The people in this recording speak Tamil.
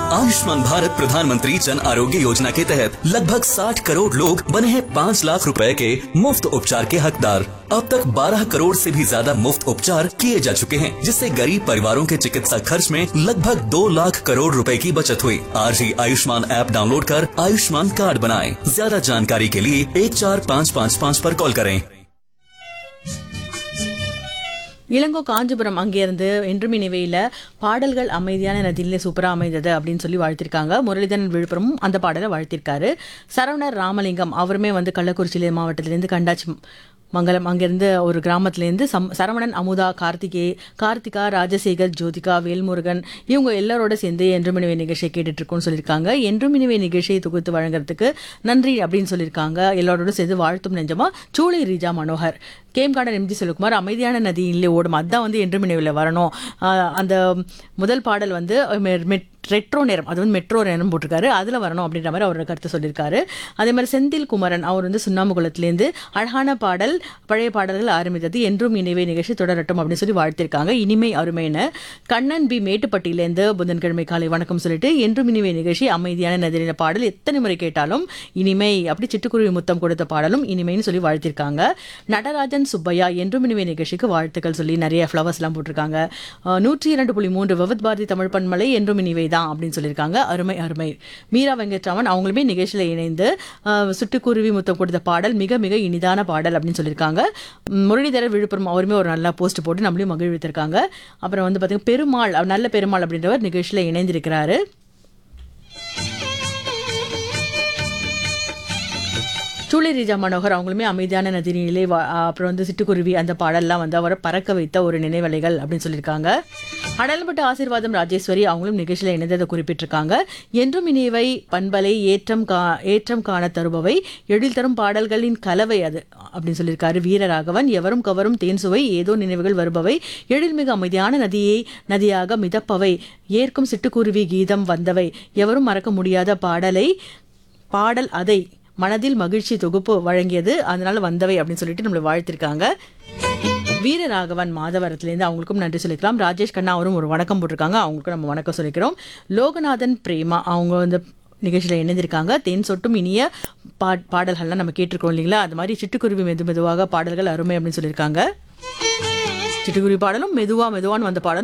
आयुष्मान भारत प्रधानमंत्री जन आरोग्य योजना के तहत लगभग 60 करोड़ लोग बने हैं 5 लाख रुपए के मुफ्त उपचार के हकदार। अब तक 12 करोड़ से भी ज्यादा मुफ्त उपचार किए जा चुके हैं, जिससे गरीब परिवारों के चिकित्सा खर्च में लगभग 2 लाख करोड़ रुपए की बचत हुई। आज ही आयुष्मान ऐप डाउनलोड कर आयुष्मान कार्ड बनाएं। ज्यादा जानकारी के लिए 14555 पर कॉल करें। இளங்கோ காஞ்சிபுரம் அங்கிருந்து என்றும் நினைவையில் பாடல்கள் அமைதியான நதியிலே சூப்பரா அமைந்தது அப்படின்னு சொல்லி வாழ்த்திருக்காங்க. முரளிதரன் விழுப்புரமும் அந்த பாடலை வாழ்த்திருக்காரு. சரவணர் ராமலிங்கம் அவருமே கள்ளக்குறிச்சி மாவட்டத்திலிருந்து கண்டாச்சி மங்கலம் அங்கிருந்து ஒரு கிராமத்திலேருந்து சரவணன், அமுதா, கார்த்திகா, ராஜசேகர், ஜோதிகா, வேல்முருகன் இவங்க எல்லாரோட சேர்ந்து என்றும் இனிவே நிகழ்ச்சியை கேட்டுட்டு இருக்கோம்னு சொல்லியிருக்காங்க. என்றும் இனிவே நிகழ்ச்சியை தொகுத்து வழங்குறதுக்கு நன்றி அப்படின்னு சொல்லியிருக்காங்க. எல்லாரோட சேர்ந்து வாழ்த்தும் நெஞ்சமா சூளை ரீஜா மனோகர், கேம்கார்டன் எம்ஜி செல்வகுமார், அமைதியான நதியிலே ஓடும் அதான் என்றும் நினைவில் வரணும். அந்த முதல் பாடல் ரெட்ரோ நேரம், அது மெட்ரோ நேரம் போட்டிருக்காரு, அதில் வரணும் அப்படின்ற மாதிரி அவரோட கருத்தை சொல்லியிருக்காரு. அதே மாதிரி செந்தில் குமரன் அவர் சுண்ணாம்புகுளத்திலேருந்து அழகான பாடல், பழைய பாடல்கள் ஆரம்பித்தது, என்றும் இனிவே நிகழ்ச்சி தொடரட்டும் அப்படின்னு சொல்லி வாழ்த்திருக்காங்க. இனிமை அருமைன்னு கண்ணன் பி மேட்டுப்பட்டியிலேருந்து புதன்கிழமை காலை வணக்கம் சொல்லிட்டு என்றும் இனிவே நிகழ்ச்சி அமைதியான நதியில பாடல் எத்தனை முறை கேட்டாலும் இனிமை, அப்படி சிட்டுக்குருவி முத்தம் கொடுத்த பாடலும் இனிமைன்னு சொல்லி வாழ்த்திருக்காங்க. நடராஜன் சுப்பையா என்றும் இனிவே நிகழ்ச்சிக்கு வாழ்த்துக்கள் சொல்லி நிறைய ஃப்ளவர்ஸ் எல்லாம் போட்டிருக்காங்க. 102.3 விவித் பாரதி தமிழ் பண்பலை என்றும் இனிவை தான் அப்படின்னு சொல்லியிருக்காங்க. அருமை அருமை. மீரா வெங்கட்ராமன் அவங்களுமே நிகழ்ச்சியில் இணைந்து சுட்டுக்குருவி முத்தம் கொடுத்த பாடல் மிக மிக இனிதான பாடல் அப்படின்னு சொல்லியிருக்காங்க. முரளிதரன் விழுப்புரம் அவருமே ஒரு நல்ல போஸ்ட் போட்டு நம்மளையும் மகிழ்வித்திருக்காங்க. அப்புறம் பார்த்தீங்கன்னா பெருமாள், நல்ல பெருமாள் அப்படின்றவர் நிகழ்ச்சியில் இணைந்திருக்கிறாரு. சூளை ரீஜா மனோகர் அவங்களுமே அமைதியான நதியிலே, அப்புறம் சிட்டுக்குருவி அந்த பாடல்லாம் அவரை பறக்க வைத்த ஒரு நினைவலைகள் அப்படின்னு சொல்லியிருக்காங்க. அடல்பட்ட ஆசீர்வாதம் ராஜேஸ்வரி அவங்களும் நிகழ்ச்சியில் இணைந்ததை குறிப்பிட்டிருக்காங்க. என்றும் இனிவை பண்பலை ஏற்றம் காண தருபவை, எழில் தரும் பாடல்களின் கலவை அது அப்படின்னு சொல்லியிருக்காரு. வீரராகவன் எவரும் கவரும் தேன் சுவை, ஏதோ நினைவுகள் வருபவை, எழில்மிகு அமைதியான நதியாக மிதப்பவை, ஏற்கும் சிட்டுக்குருவி கீதம் வந்தவை, எவரும் மறக்க முடியாத பாடல் அதை மனதில் மகிழ்ச்சி தொகுப்பு வழங்கியது, அதனால வந்தவை அப்படின்னு சொல்லிட்டு நம்மளை வாழ்த்திருக்காங்க. வீரராகவன் மாதவரத்திலேருந்து அவங்களுக்கும் நன்றி சொல்லிக்கலாம். ராஜேஷ் கண்ணா அவரும் ஒரு வணக்கம் போட்டிருக்காங்க, அவங்களுக்கும் நம்ம வணக்கம் சொல்லிக்கிறோம். லோகநாதன் பிரேமா அவங்க நிகழ்ச்சியில் இணைந்திருக்காங்க. தேன் சொட்டும் இனிய பாடல்கள்லாம் நம்ம கேட்டிருக்கோம் இல்லைங்களா, அது மாதிரி சிட்டுக்குருவி மெதுவாக பாடல்கள் அருமை அப்படின்னு சொல்லியிருக்காங்க. சிட்டுக்குருவி பாடலும் மெதுவான்னு வந்த பாடலும்